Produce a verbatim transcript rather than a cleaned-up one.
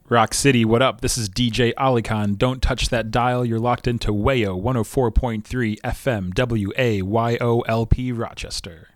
Rock City, what up? This is D J Alikhan. Don't touch that dial. You're locked into Wayo one oh four point three F M W A Y O L P Rochester.